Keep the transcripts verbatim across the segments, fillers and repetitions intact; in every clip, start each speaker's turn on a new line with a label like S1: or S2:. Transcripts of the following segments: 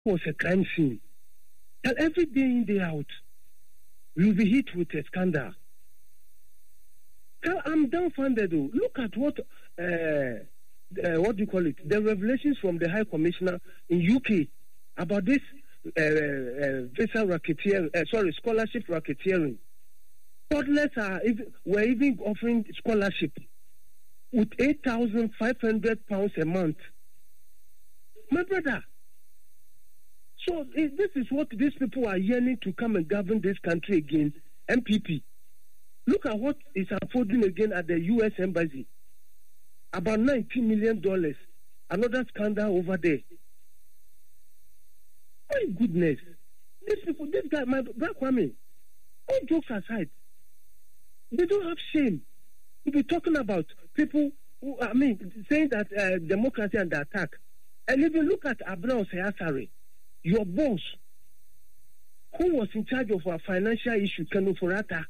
S1: was a crime scene. And every day in, day out, we'll be hit with a scandal. I'm dumbfounded though. Look at what, uh, uh, what do you call it? The revelations from the High Commissioner in U K about this uh, uh, visa racketeering, uh, sorry, scholarship racketeering. Toddlers are even, were even offering scholarship with eight thousand five hundred pounds a month. My brother. So this is what these people are yearning to come and govern this country again, M P P. Look at what is unfolding again at the U S Embassy. About nineteen million dollars. Another scandal over there. My goodness. These people, this guy, my brother Kwame, all jokes aside, they don't have shame. We'll be talking about people who, I mean, saying that uh, democracy under attack. And even look at Abraham Sayasare, your boss, who was in charge of our financial issue, Kenu Forata,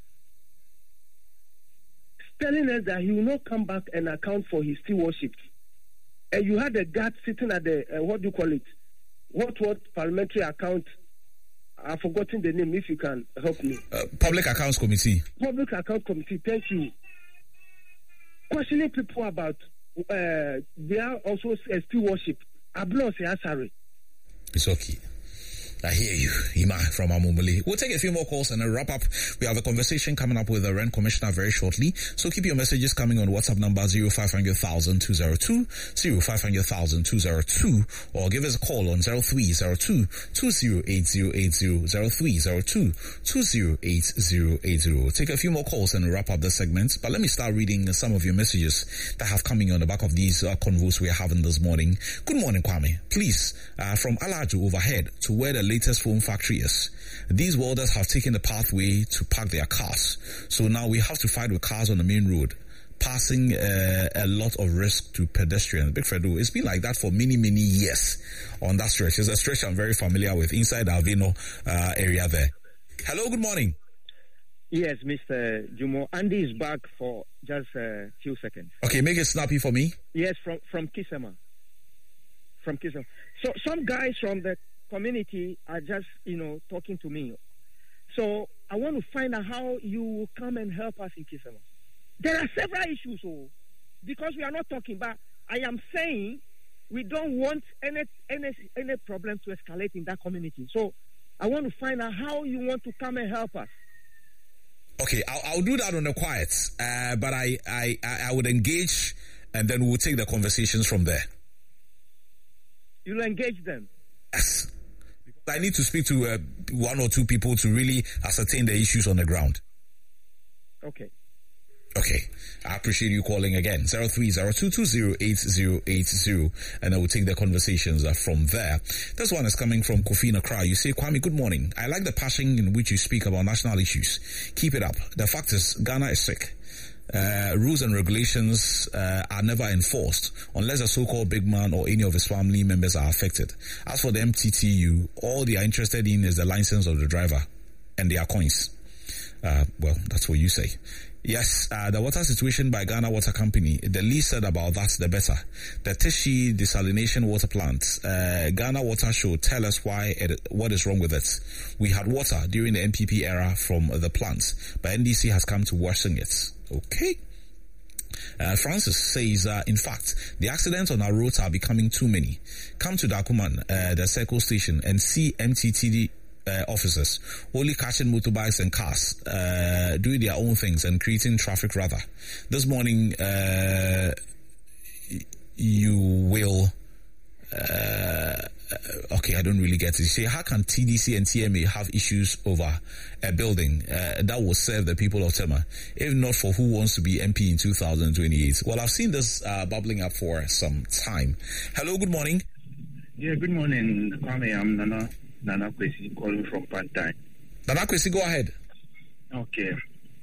S1: telling us that he will not come back and account for his stewardship. And you had a guard sitting at the, uh, what do you call it? What, what parliamentary account? I've forgotten the name, if you can help me.
S2: Uh, Public Accounts Committee.
S1: Public Account Committee, thank you. Questioning people about, uh, they are also a stewardship. Ablo Sayasare.
S2: It's okay. I hear you, Ima from Amumuli. We'll take a few more calls and a wrap up. We have a conversation coming up with the Rent Commissioner very shortly. So keep your messages coming on WhatsApp number zero five hundred thousand two oh two, zero five hundred thousand two oh two, or give us a call on zero three zero two, two oh eight zero eight zero, zero three zero two, two oh eight zero eight zero. Take a few more calls and wrap up the segment. But let me start reading some of your messages that have coming on the back of these uh, convos we are having this morning. Good morning, Kwame. Please, uh, from Alaju overhead to where the latest foam factory is. These welders have taken the pathway to park their cars. So now we have to fight with cars on the main road, passing uh, a lot of risk to pedestrians. Big Fredo, it's been like that for many, many years on that stretch. It's a stretch I'm very familiar with inside the Avino uh, area there. Hello, good morning.
S3: Yes, Mister Jumo. Andy is back for just a few seconds.
S2: Okay, make it snappy for me.
S3: Yes, from, from Kisama. From Kisama. So some guys from the community are just, you know, talking to me. So I want to find out how you will come and help us in Kisama. There are several issues, oh, because we are not talking, but I am saying we don't want any any any problem to escalate in that community. So I want to find out how you want to come and help us.
S2: Okay, I'll, I'll do that on the quiet, uh, but I, I, I would engage and then we'll take the conversations from there.
S3: You'll engage them?
S2: Yes. I need to speak to uh, one or two people to really ascertain the issues on the ground.
S3: Okay.
S2: Okay. I appreciate you calling again. zero three zero two two zero eight zero eight zero, and I will take the conversations uh, from there. This one is coming from Kofi Nakra. You say, Kwame, good morning. I like the passion in which you speak about national issues. Keep it up. The fact is, Ghana is sick. Uh, rules and regulations uh, are never enforced unless a so-called big man or any of his family members are affected. As for the M T T U, all they are interested in is the license of the driver and their coins. Uh, well, that's what you say. Yes, uh, the water situation by Ghana Water Company, the least said about that, the better. The Tishi desalination water plant, uh, Ghana Water should tell us why, it, what is wrong with it. We had water during the N P P era from the plant, but N D C has come to worsen it. Okay. Uh, Francis says, uh, in fact, the accidents on our roads are becoming too many. Come to Dakuman, uh, the Circle Station, and see M T T D uh, officers only catching motorbikes and cars, uh, doing their own things and creating traffic rather. This morning, uh, you will... Uh, okay, I don't really get it. You say, how can T D C and T M A have issues over a building uh, that will serve the people of Tema, if not for who wants to be M P in two thousand twenty-eight? Well, I've seen this uh, bubbling up for some time. Hello, good morning.
S4: Yeah, good morning, Kwame. I'm Nana Nana Kwesi calling from Pantai.
S2: Nana Kwesi, go ahead.
S4: Okay.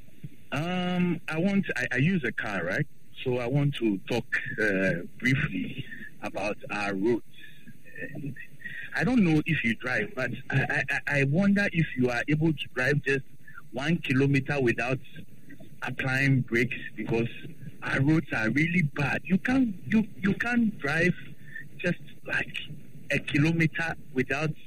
S4: Um, I want. I, I use a car, right? So I want to talk uh, briefly about our roads. Uh, I don't know if you drive, but I, I, I wonder if you are able to drive just one kilometer without applying brakes, because our roads are really bad. You can't you you can't drive just like a kilometer without